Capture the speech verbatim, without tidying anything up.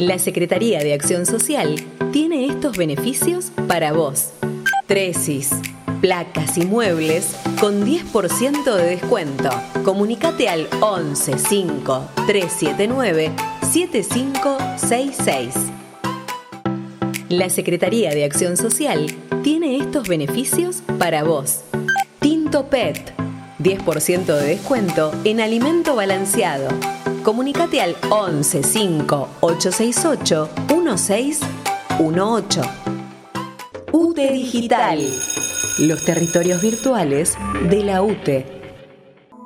La Secretaría de Acción Social tiene estos beneficios para vos. Tresis, placas y muebles con diez por ciento de descuento. Comunicate al once cinco tres siete nueve siete cinco seis seis. La Secretaría de Acción Social tiene estos beneficios para vos. Tinto P E T, diez por ciento de descuento en alimento balanceado. Comunicate al once cinco ocho seis ocho uno seis uno ocho. U T E Digital, los territorios virtuales de la U T E.